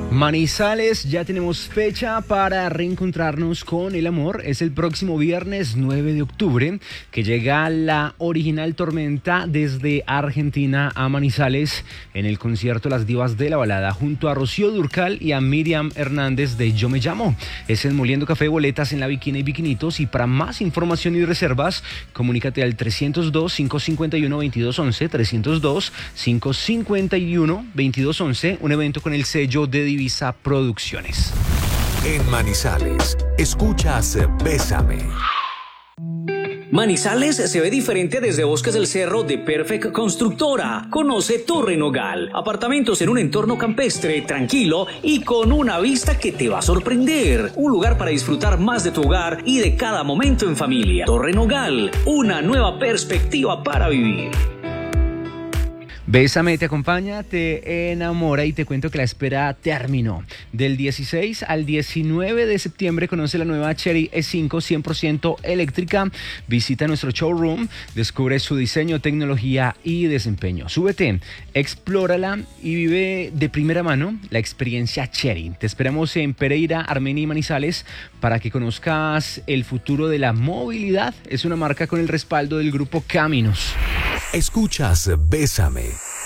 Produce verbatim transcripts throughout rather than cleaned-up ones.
Manizales, ya tenemos fecha para reencontrarnos con el amor. Es el próximo viernes nueve de octubre que llega la original Tormenta desde Argentina a Manizales en el concierto Las Divas de la Balada junto a Rocío Dúrcal y a Miriam Hernández de Yo Me Llamo. Es en Moliendo Café, boletas en La Bikina y Bikinitos, y para más información y reservas comunícate al trescientos dos, cinco cincuenta y uno, veintidós once, trescientos dos, cinco cincuenta y uno, veintidós once, un evento con el sello de Divisa Producciones. En Manizales, escuchas Bésame. Manizales se ve diferente desde Bosques del Cerro de Perfect Constructora. Conoce Torre Nogal. Apartamentos en un entorno campestre, tranquilo y con una vista que te va a sorprender. Un lugar para disfrutar más de tu hogar y de cada momento en familia. Torre Nogal, una nueva perspectiva para vivir. Bésame te acompaña, te enamora y te cuento que la espera terminó. Del dieciséis al diecinueve de septiembre conoce la nueva Chery E cinco cien por ciento eléctrica. Visita nuestro showroom, descubre su diseño, tecnología y desempeño. Súbete, explórala y vive de primera mano la experiencia Chery. Te esperamos en Pereira, Armenia y Manizales para que conozcas el futuro de la movilidad. Es una marca con el respaldo del grupo Caminos. Escuchas Bésame.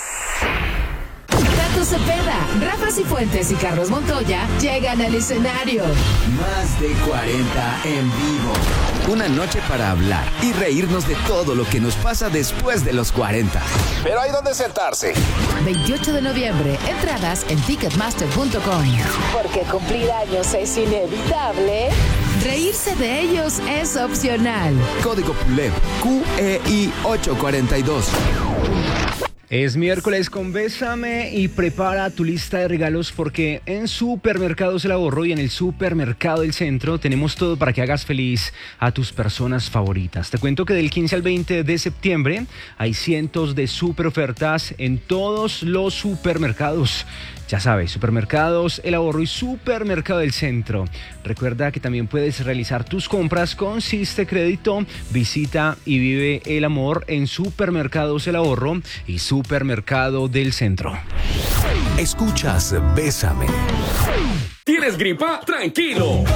Tato Cepeda, Rafa Cifuentes y Carlos Montoya llegan al escenario. Más de cuarenta en vivo. Una noche para hablar y reírnos de todo lo que nos pasa después de los cuarenta. Pero hay donde sentarse. veintiocho de noviembre, entradas en ticketmaster punto com. Porque cumplir años es inevitable, reírse de ellos es opcional. Código P U L E P Q E I ocho cuarenta y dos. Es miércoles con Bésame y prepara tu lista de regalos porque en Supermercados El Ahorro y en el Supermercado del Centro tenemos todo para que hagas feliz a tus personas favoritas. Te cuento que del quince al veinte de septiembre hay cientos de super ofertas en todos los supermercados. Ya sabes, Supermercados El Ahorro y Supermercado del Centro. Recuerda que también puedes realizar tus compras con Siste Crédito. Visita y vive el amor en Supermercados El Ahorro y Supermercado del Centro. Escuchas Bésame. ¿Tienes gripa? Tranquilo.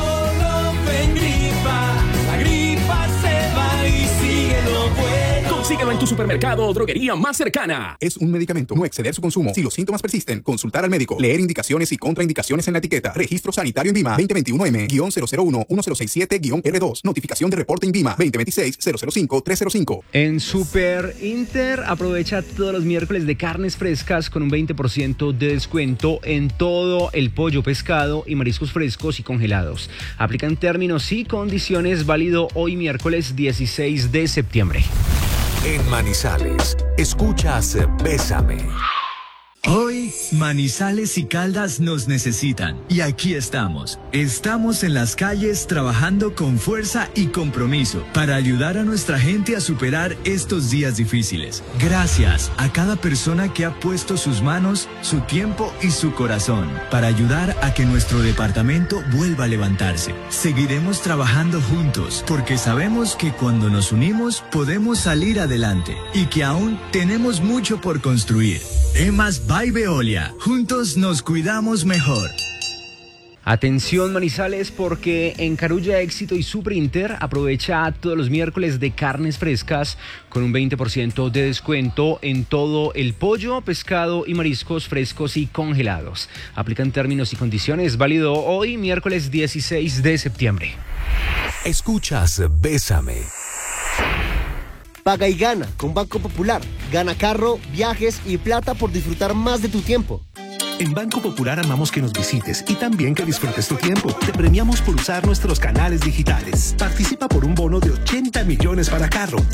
La gripa se va y sigue lo bueno. Consíguelo en tu supermercado o droguería más cercana. Es un medicamento. No exceder su consumo. Si los síntomas persisten, consultar al médico. Leer indicaciones y contraindicaciones en la etiqueta. Registro sanitario INVIMA veinte veintiuno M cero cero uno uno cero seis siete R dos. Notificación de reporte INVIMA veinte veintiséis cero cero cinco tres cero cinco. En Super Inter aprovecha todos los miércoles de carnes frescas con un veinte por ciento de descuento en todo el pollo, pescado y mariscos frescos y congelados. Aplican términos y condiciones, válido hoy miércoles dieciséis de septiembre. En Manizales, escuchas Bésame. Hoy, Manizales y Caldas nos necesitan. Y aquí estamos. Estamos en las calles trabajando con fuerza y compromiso para ayudar a nuestra gente a superar estos días difíciles. Gracias a cada persona que ha puesto sus manos, su tiempo y su corazón para ayudar a que nuestro departamento vuelva a levantarse. Seguiremos trabajando juntos porque sabemos que cuando nos unimos podemos salir adelante y que aún tenemos mucho por construir. Emas by Veolia. Juntos nos cuidamos mejor. Atención Manizales, porque en Carulla Éxito y Superinter aprovecha todos los miércoles de carnes frescas con un veinte por ciento de descuento en todo el pollo, pescado y mariscos frescos y congelados. Aplican términos y condiciones, válido hoy miércoles dieciséis de septiembre. Escuchas Bésame. Paga y gana con Banco Popular. Gana carro, viajes y plata por disfrutar más de tu tiempo. En Banco Popular amamos que nos visites y también que disfrutes tu tiempo. Te premiamos por usar nuestros canales digitales. Participa por un bono de ochenta millones para carro,